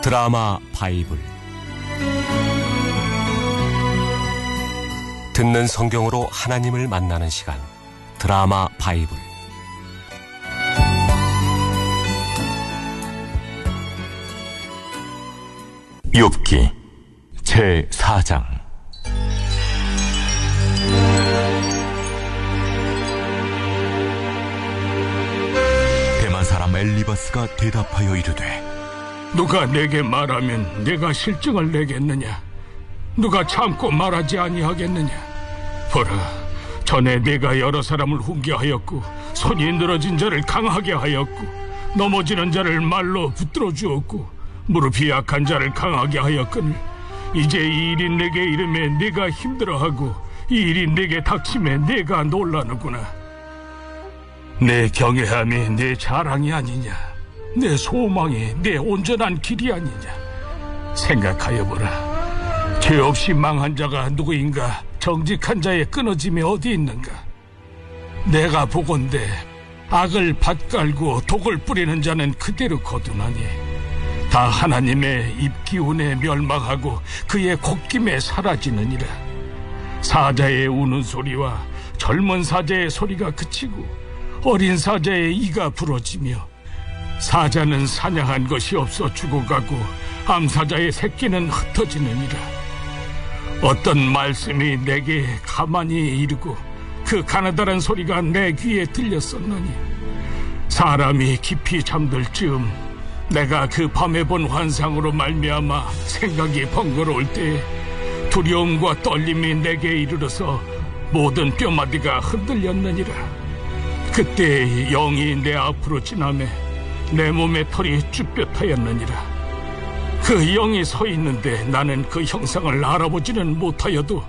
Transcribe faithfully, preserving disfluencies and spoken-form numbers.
드라마 바이블. 듣는 성경으로 하나님을 만나는 시간, 드라마 바이블. 욥기 제사 장. 대만 사람 엘리바스가 대답하여 이르되, 누가 내게 말하면 내가 실증을 내겠느냐? 누가 참고 말하지 아니하겠느냐? 보라, 전에 내가 여러 사람을 훈계하였고 손이 늘어진 자를 강하게 하였고 넘어지는 자를 말로 붙들어 주었고 무릎이 약한 자를 강하게 하였거늘 이제 이 일이 내게 이름에 내가 힘들어하고 이 일이 내게 닥침에 내가 놀라는구나. 내 경외함이 내 자랑이 아니냐? 내 소망이 내 온전한 길이 아니냐? 생각하여보라. 죄 없이 망한 자가 누구인가? 정직한 자의 끊어짐이 어디 있는가? 내가 보건대 악을 밭갈고 독을 뿌리는 자는 그대로 거두나니 다 하나님의 입기운에 멸망하고 그의 콧김에 사라지느니라. 사자의 우는 소리와 젊은 사자의 소리가 그치고 어린 사자의 이가 부러지며 사자는 사냥한 것이 없어 죽어가고 암사자의 새끼는 흩어지느니라. 어떤 말씀이 내게 가만히 이르고 그 가느다란 소리가 내 귀에 들렸었노니 사람이 깊이 잠들 즈음 내가 그 밤에 본 환상으로 말미암아 생각이 번거로울 때에 두려움과 떨림이 내게 이르러서 모든 뼈마디가 흔들렸느니라. 그때 영이 내 앞으로 지나매 내 몸의 털이 쭈뼛하였느니라. 그 영이 서 있는데 나는 그 형상을 알아보지는 못하여도